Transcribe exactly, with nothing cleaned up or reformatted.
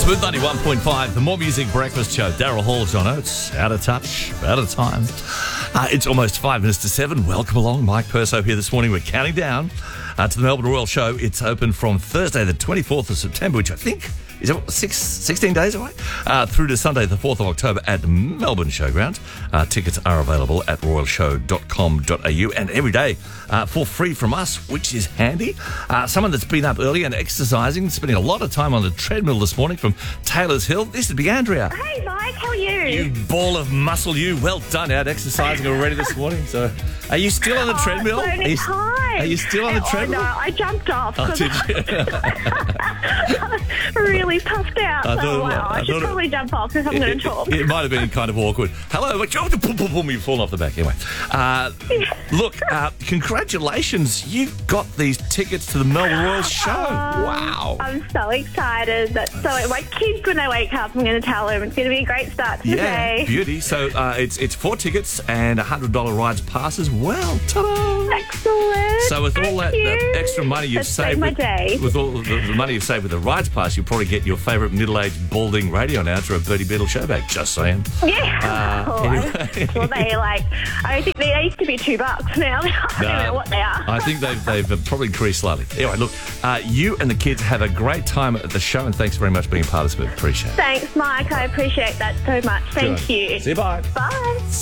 Smooth ninety-one point five, the More Music Breakfast Show. Daryl Hall, John Oates, out of touch, out of time. Uh, it's almost five minutes to seven. Welcome along. Mike Perso here this morning. We're counting down uh, to the Melbourne Royal Show. It's open from Thursday, the twenty-fourth of September, which I think is it six, sixteen days away, uh, through to Sunday, the fourth of October at the Melbourne Showground. Uh, tickets are available at royal show dot com dot a u and every day uh, for free from us, which is handy. Uh, someone that's been up early and exercising, spending a lot of time on the treadmill this morning from Taylor's Hill. This would be Andrea. Hey, Mike, how are you? You ball of muscle, you. Well done, out exercising already this morning. So, are you still on the oh, treadmill? So are, you, time. are you still on the oh, treadmill? No, I jumped off. Oh, did you? I was really puffed out. I so, thought, wow, I, I should probably it, jump off if I'm going to talk. It, it might have been kind of awkward. Hello, but you boom, boom, boom, you've fallen off the back. Anyway, uh, look, uh, congratulations. You got these tickets to the Melbourne Royal Show. Um, wow. I'm so excited. That, so my kids, when they wake up, I'm going to tell them it's going to be a great start to the Yeah, day. beauty. So uh, it's it's four tickets and one hundred dollars rides passes. Well, ta-da. Excellent. So with all Thank that, you. that extra money you've That's saved, made my with, day. with all the, the money you've saved with the rides pass, you'll probably get your favourite middle-aged balding radio announcer at Bertie Beetle show back. Just saying. Yeah. Uh, oh, anyway. Well, they like. I think they used to be two bucks now. I don't No, know what they are. I think they've they've probably increased slightly. Anyway, look, uh, you and the kids have a great time at the show, and thanks very much for being part of this. Appreciate it. Thanks, Mike. I appreciate that so much. Thank Good. you. See you. Bye. Bye.